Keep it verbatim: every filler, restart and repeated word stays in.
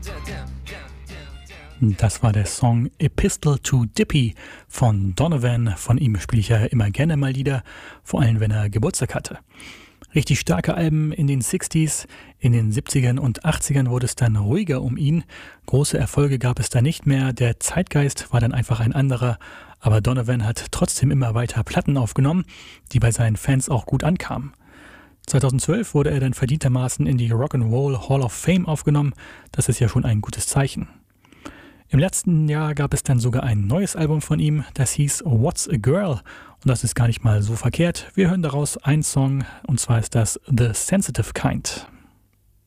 Das war der Song Epistle to Dippy von Donovan. Von ihm spiele ich ja immer gerne mal Lieder, vor allem wenn er Geburtstag hatte. Richtig starke Alben in den sechziger. In den siebzigern und achtzigern wurde es dann ruhiger um ihn. Große Erfolge gab es da nicht mehr. Der Zeitgeist war dann einfach ein anderer. Aber Donovan hat trotzdem immer weiter Platten aufgenommen, die bei seinen Fans auch gut ankamen. zweitausendzwölf wurde er dann verdientermaßen in die Rock'n'Roll Hall of Fame aufgenommen. Das ist ja schon ein gutes Zeichen. Im letzten Jahr gab es dann sogar ein neues Album von ihm, das hieß What's a Girl? Und das ist gar nicht mal so verkehrt. Wir hören daraus einen Song, und zwar ist das The Sensitive Kind.